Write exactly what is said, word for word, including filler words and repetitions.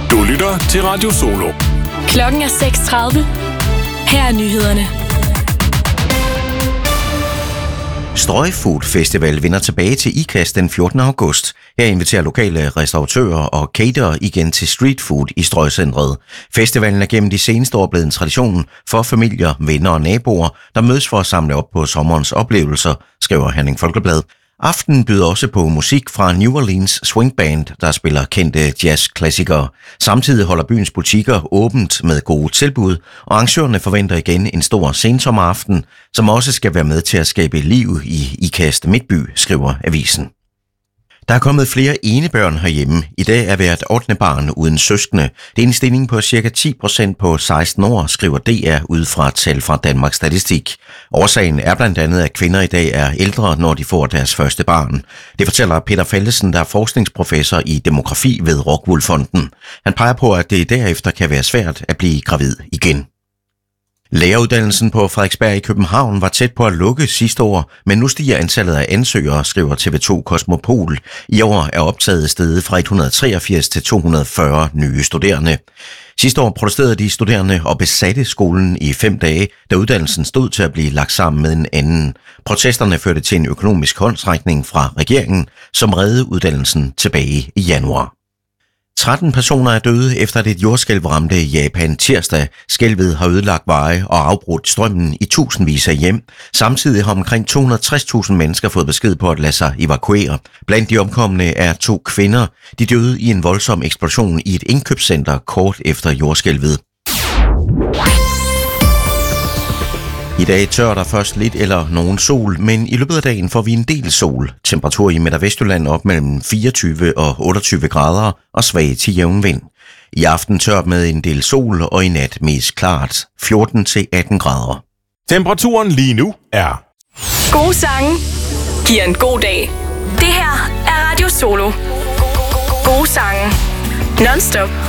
Du lytter til Radio Solo. Klokken er seks tredive. Her er nyhederne. Strøgfood Festival vender tilbage til IKAST den fjortende august. Her inviterer lokale restauratører og caterer igen til street food i Strøgcentret. Festivalen er gennem de seneste år blevet en tradition for familier, venner og naboer, der mødes for at samle op på sommerens oplevelser, skriver Herning Folkeblad. Aftenen byder også på musik fra New Orleans Swing Band, der spiller kendte jazzklassikere. Samtidig holder byens butikker åbent med gode tilbud, og arrangørerne forventer igen en stor sensommeraften, som også skal være med til at skabe liv i IKAST Midtby, skriver avisen. Der er kommet flere enebørn herhjemme. I dag er hvert ottende barn uden søskende. Det er en stigning på ca. ti procent på seksten år, skriver D R ud fra tal fra Danmarks Statistik. Årsagen er blandt andet, at kvinder i dag er ældre, når de får deres første barn. Det fortæller Peter Faldesen, der er forskningsprofessor i demografi ved Rockwool Fonden. Han peger på, at det derefter kan være svært at blive gravid igen. Læreruddannelsen på Frederiksberg i København var tæt på at lukke sidste år, men nu stiger antallet af ansøgere, skriver T V to Kosmopol. I år er optaget steget fra et hundrede og treogfirs til to hundrede og fyrre nye studerende. Sidste år protesterede de studerende og besatte skolen i fem dage, da uddannelsen stod til at blive lagt sammen med en anden. Protesterne førte til en økonomisk håndsrækning fra regeringen, som reddede uddannelsen tilbage i januar. tretten personer er døde efter at et jordskælv ramte Japan tirsdag. Skælvet har ødelagt veje og afbrudt strømmen i tusindvis af hjem. Samtidig har omkring to hundrede og tres tusind mennesker fået besked på at lade sig evakuere. Blandt de omkomne er to kvinder. De døde i en voldsom eksplosion i et indkøbscenter kort efter jordskælvet. I dag tør der først lidt eller nogen sol, men i løbet af dagen får vi en del sol. Temperatur i Midt- og Vestjylland op mellem fireogtyve og otteogtyve grader og svag til jævn vind. I aften tør med en del sol og i nat mest klart fjorten til atten grader. Temperaturen lige nu er... Gode sange giver en god dag. Det her er Radio Solo. Gode sange. Non-stop.